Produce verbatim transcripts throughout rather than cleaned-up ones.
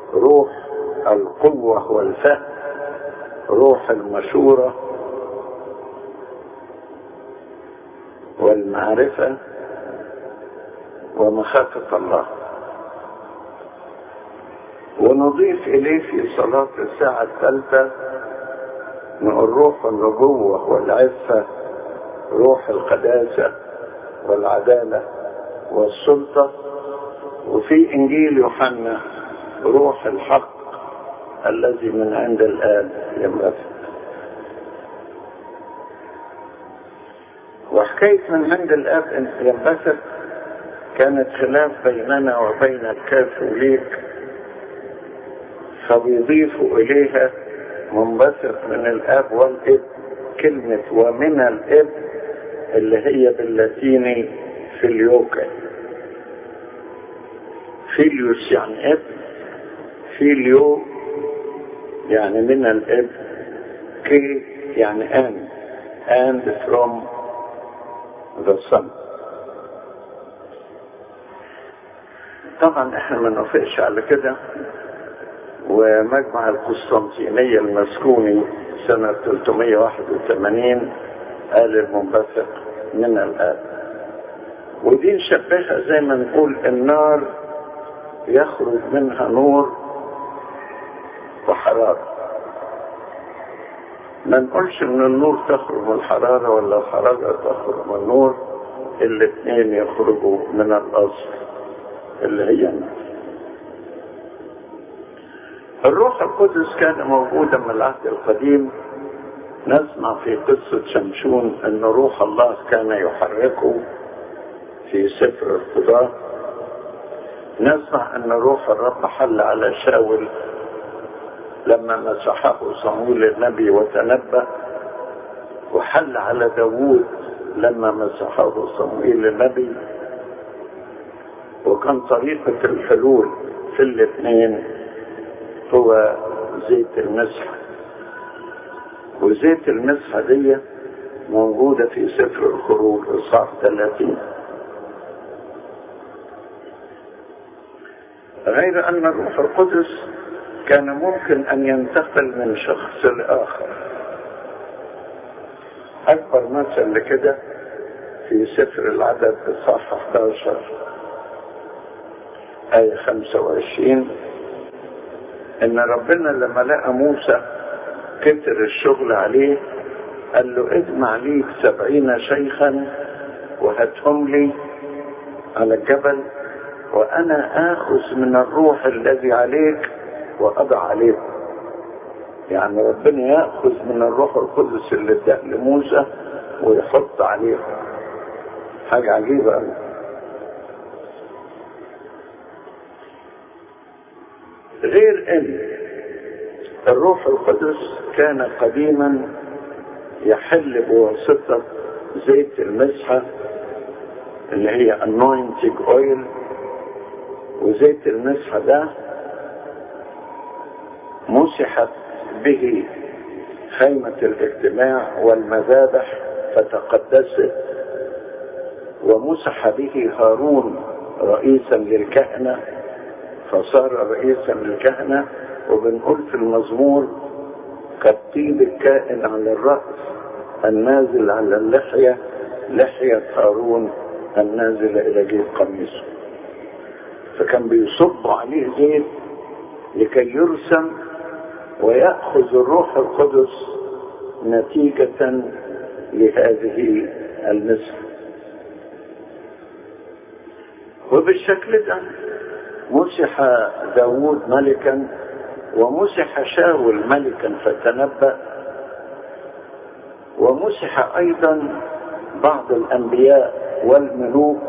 روح القوة والفهم، روح المشورة والمعرفة ومخافة الله. ونضيف إليه في صلاة الساعة الثالثة نقول روح النبوة والعفة، روح القداسة والعدالة والسلطة. وفي إنجيل يوحنا روح الحق الذي من عند الآب ينبثق. وحكاية من عند الآب ينبثق كانت خلاف بيننا وبين الكاثوليك، فبيضيفوا إليها منبثق من الآب والابن، كلمة ومن الابن اللي هي باللاتيني فيليوكا. فيليوس يعني ابن، فيليو يعني من الابن، كي يعني and and from the son. طبعا احنا ما نوافقش على كده، ومجمع القسطنطينية المسكوني سنة ثلاثمائة وواحد وثمانين قال المنبثق من الآب. ودي نشبهها زي ما نقول النار يخرج منها نور وحرارة. ما نقولش ان النور تخرج من الحرارة ولا الحرارة تخرج من النور، الاثنين يخرجوا من الأصل اللي هي النار. الروح القدس كان موجودا من العهد القديم. نسمع في قصة شمشون ان روح الله كان يحركه في سفر القضاء. نسمع ان روح الرب حل على شاول لما مسحه صمويل النبي وتنبأ، وحل على داوود لما مسحه صمويل النبي. وكان طريقة الحلول في الاثنين هو زيت المسحة، وزيت المسحة دي موجودة في سفر الخروج إصحاح ثلاثين. غير أن الروح القدس كان ممكن أن ينتقل من شخص لآخر. أكبر مثل لكده في سفر العدد إصحاح أحد عشر آية خمسة وعشرين، إن ربنا لما لقى موسى كتر الشغل عليه قال له اجمع ليك سبعين شيخا وهاتهم لي على الجبل، وأنا آخذ من الروح الذي عليك وأضع عليك. يعني ربنا يأخذ من الروح القدس اللي اداه لموسى ويحط عليه. حاجة عجيبة أوي. غير ان الروح القدس كان قديما يحل بواسطة زيت المسحة اللي هي anointing oil. وزيت المسحة ده مسحت به خيمة الاجتماع والمذابح فتقدست، ومسح به هارون رئيسا للكهنة فصار رئيسا للكهنة. وبنقول في المزمور كالطيب الكائن على الرأس النازل على اللحية، لحية هارون النازلة إلى جيب قميصه. فكان بيصب عليه زيت لكي يرسم ويأخذ الروح القدس نتيجة لهذه المسحة. وبالشكل ده مسح داوود ملكا، ومسح شاول ملكا فتنبأ، ومسح أيضا بعض الأنبياء والملوك.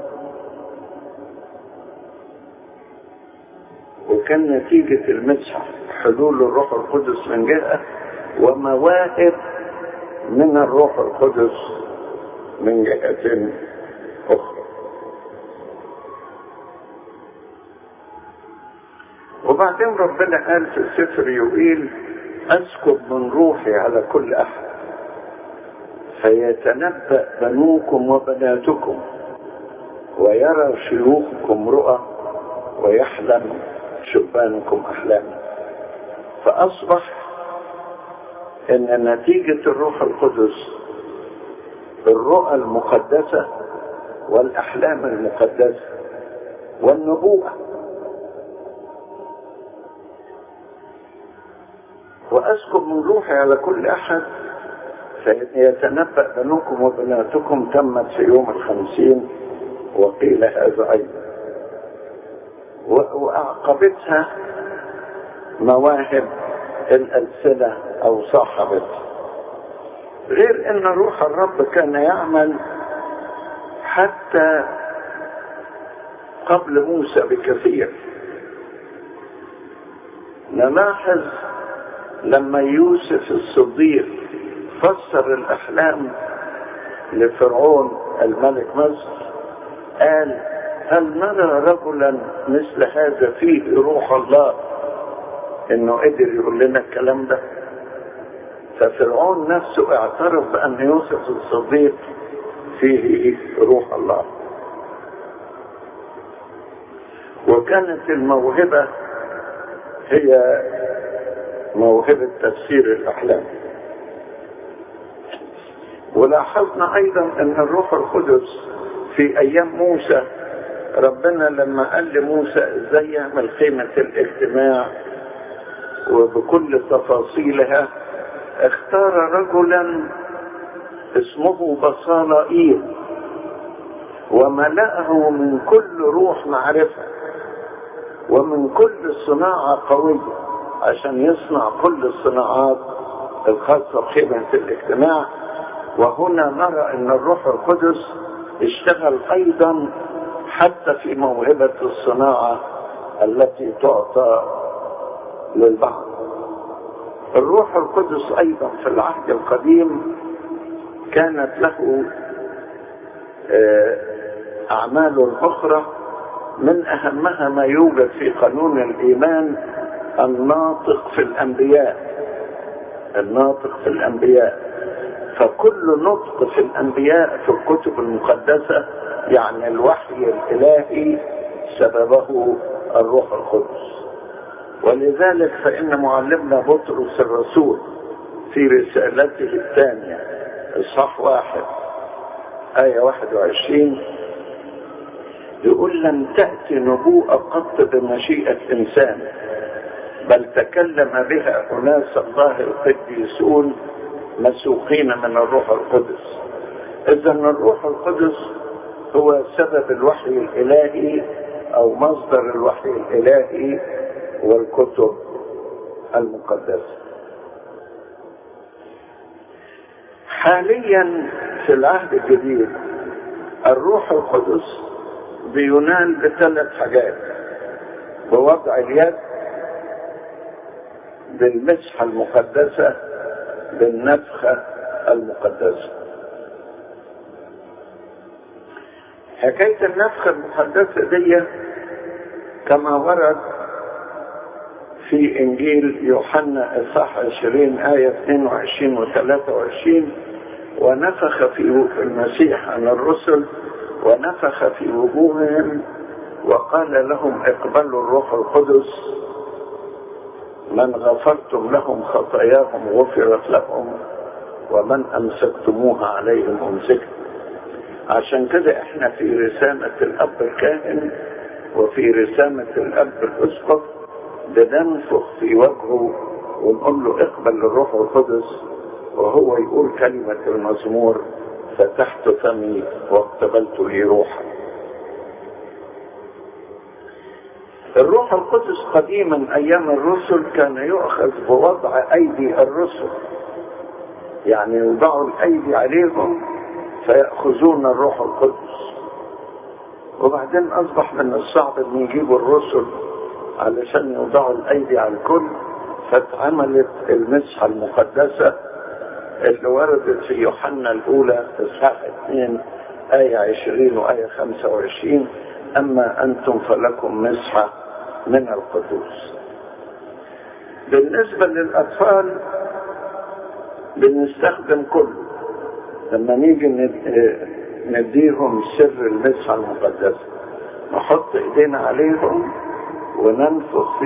وكان نتيجة المسح حلول الروح القدس من جهة، ومواهب من الروح القدس من جهة أخرى. وبعدين ربنا قال في سفر يوئيل أسكب من روحي على كل أحد فيتنبأ بنوكم وبناتكم، ويرى شيوخكم رؤى، ويحلم شبانكم أحلاما. فأصبح إن نتيجة الروح القدس الرؤى المقدسة والأحلام المقدسة والنبوءة. وأسكب من روحي على كل أحد فيتنبأ بنوكم وبناتكم تمت في يوم الخمسين، وقيل هذا أيضا. وأعقبتها مواهب الألسنة أو صاحبتها. غير أن روح الرب كان يعمل حتى قبل موسى بكثير. نلاحظ لما يوسف الصديق فسر الأحلام لفرعون الملك مصر قال: هل نرى رجلا مثل هذا فيه روح الله انه قدر يقول لنا الكلام ده؟ ففرعون نفسه اعترف بان يوسف الصديق فيه روح الله. وكانت الموهبة هي موهبة تفسير الأحلام. ولاحظنا أيضا أن الروح القدس في أيام موسى، ربنا لما قال لموسى ازاي يعمل خيمة الاجتماع وبكل تفاصيلها، اختار رجلا اسمه بصالائيل وملأه من كل روح معرفة ومن كل صناعة قوية عشان يصنع كل الصناعات الخاصة بخيمة الاجتماع. وهنا نرى ان الروح القدس اشتغل ايضا حتى في موهبة الصناعة التي تعطى للبعض. الروح القدس ايضا في العهد القديم كانت له اعمال اخرى، من اهمها ما يوجد في قانون الايمان الناطق في الانبياء. الناطق في الانبياء فكل نطق في الانبياء في الكتب المقدسة يعني الوحي الالهي سببه الروح القدس. ولذلك فان معلمنا بطرس الرسول في رسالته الثانية اصحاح واحد آية واحد وعشرين يقول: لم تأتي نبوءة قط بمشيئة إنسان، بل تكلم بها أناس الله القديسون مسوقين من الروح القدس. إذا الروح القدس هو سبب الوحي الإلهي أو مصدر الوحي الإلهي والكتب المقدسة. حاليا في العهد الجديد الروح القدس بينال بثلاث حاجات: بوضع اليد، بالمسحة المقدسة، بالنفخة المقدسة. حكاية النفخة المقدسة دي كما ورد في انجيل يوحنا اصحاح عشرين آية اثنين وعشرين وثلاثة وعشرين: ونفخ في المسيح عن الرسل ونفخ في وجوههم وقال لهم: اقبلوا الروح القدس، من غفرتم لهم خطاياهم غفرت لهم ومن امسكتموها عليهم امسكت. عشان كده احنا في رسامة الاب الكاهن وفي رسامة الاب الاسقف بننفخ في وجهه ونقول له: اقبل الروح القدس، وهو يقول كلمة المزمور: فتحت فمي واقتبلت لي روحا. الروح القدس قديما ايام الرسل كان يؤخذ بوضع ايدي الرسل، يعني يوضعوا الايدي عليهم فيأخذون الروح القدس. وبعدين اصبح من الصعب ان يجيبوا الرسل علشان يوضعوا الايدي على الكل، فاتعملت المسحة المقدسة اللي وردت في يوحنا الاولى اصحاح اثنين آية عشرين وآية خمسة وعشرين: اما انتم فلكم مسحة من القدوس. بالنسبة للاطفال بنستخدم كله، لما نيجي نديهم سر المسحة المقدسة نحط ايدينا عليهم وننفخ